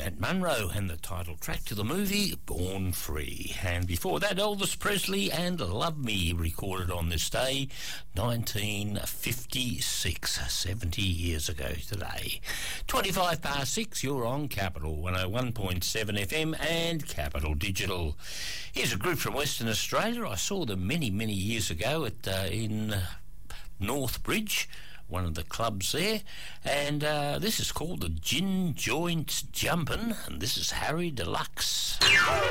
Grant Munro and the title track to the movie Born Free. And before that, Elvis Presley and Love Me, recorded on this day, 1956, 70 years ago today. 25 past 6, you're on Capital 101.7 FM and Capital Digital. Here's a group from Western Australia. I saw them many, many years ago in Northbridge, one of the clubs there, and this is called the Gin Joint Jumpin', and this is Harry Deluxe.